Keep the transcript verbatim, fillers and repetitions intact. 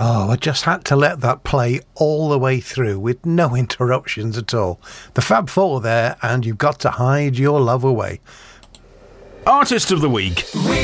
Oh, I just had to let that play all the way through with no interruptions at all. The Fab Four there, and You've Got to Hide Your Love Away. Artist of the Week.